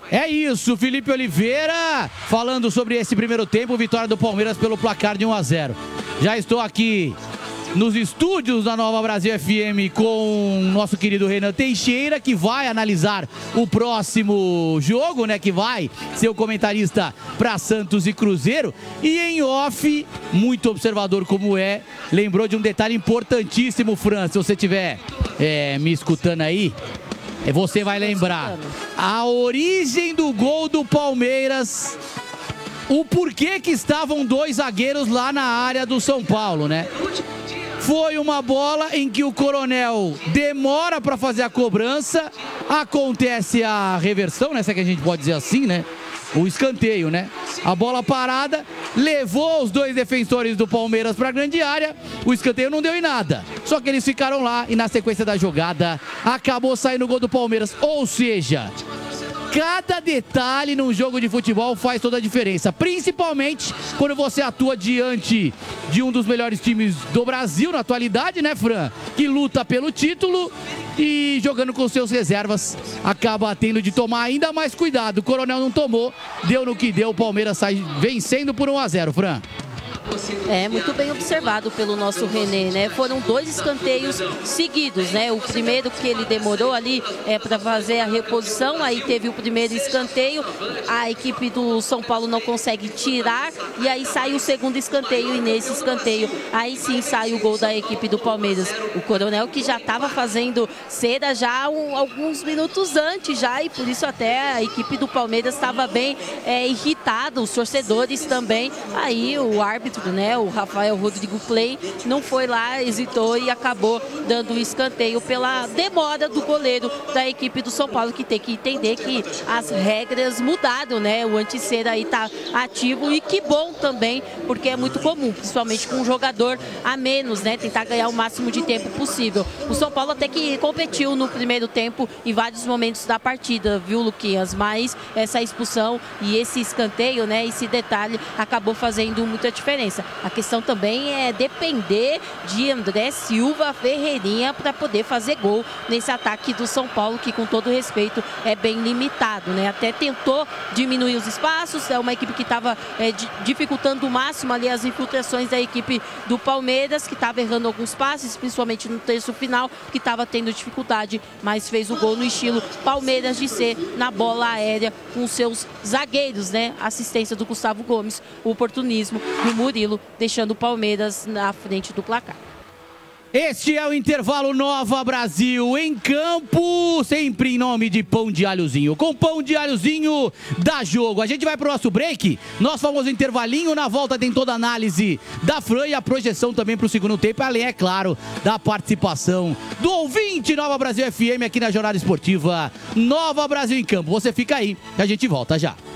É isso, Felipe Oliveira falando sobre esse primeiro tempo, vitória do Palmeiras pelo placar de 1-0. Já estou aqui nos estúdios da Nova Brasil FM com o nosso querido Renan Teixeira, que vai analisar o próximo jogo, né? Que vai ser o comentarista para Santos e Cruzeiro. E em off, muito observador como lembrou de um detalhe importantíssimo, Fran, se você estiver me escutando aí, você vai lembrar a origem do gol do Palmeiras, o porquê que estavam dois zagueiros lá na área do São Paulo, né? Foi uma bola em que o Coronel demora para fazer a cobrança, acontece a reversão, né? Se é que a gente pode dizer assim, né? O escanteio, né? A bola parada, levou os dois defensores do Palmeiras para a grande área, o escanteio não deu em nada. Só que eles ficaram lá e na sequência da jogada acabou saindo o gol do Palmeiras. Ou seja, cada detalhe num jogo de futebol faz toda a diferença, principalmente quando você atua diante de um dos melhores times do Brasil na atualidade, né, Fran? Que luta pelo título e jogando com seus reservas acaba tendo de tomar ainda mais cuidado. O Coronel não tomou, deu no que deu, o Palmeiras sai vencendo por 1-0, Fran. Muito bem observado pelo nosso René, né? Foram dois escanteios seguidos, né? O primeiro que ele demorou ali para fazer a reposição, aí teve o primeiro escanteio, a equipe do São Paulo não consegue tirar e aí sai o segundo escanteio e nesse escanteio aí sim sai o gol da equipe do Palmeiras. O Coronel que já estava fazendo cera já alguns minutos antes já e por isso até a equipe do Palmeiras estava bem irritada, os torcedores também, aí o árbitro, né, o Rafael Rodrigo Play não foi lá, hesitou e acabou dando o escanteio pela demora do goleiro da equipe do São Paulo, que tem que entender que as regras mudaram, né? O anti-cera aí tá ativo e que bom também, porque é muito comum, principalmente com um jogador a menos, né? Tentar ganhar o máximo de tempo possível. O São Paulo até que competiu no primeiro tempo em vários momentos da partida, viu, Luquinhas? Mas essa expulsão e esse escanteio, né? Esse detalhe acabou fazendo muita diferença. A questão também é depender de André Silva Ferreirinha para poder fazer gol nesse ataque do São Paulo, que com todo respeito é bem limitado, né? Até tentou diminuir os espaços, é uma equipe que estava dificultando o máximo ali as infiltrações da equipe do Palmeiras, que estava errando alguns passes, principalmente no terço final, que estava tendo dificuldade, mas fez o gol no estilo Palmeiras de ser na bola aérea com seus zagueiros, né? Assistência do Gustavo Gomes, o oportunismo do Murilo, deixando o Palmeiras na frente do placar. Este é o intervalo Nova Brasil em campo, sempre em nome de Pão de Alhozinho. Com Pão de Alhozinho dá jogo. A gente vai pro nosso break, nosso famoso intervalinho. Na volta tem toda a análise da Fran e a projeção também pro segundo tempo, além, é claro, da participação do ouvinte Nova Brasil FM aqui na Jornada Esportiva Nova Brasil em Campo. Você fica aí, que a gente volta já.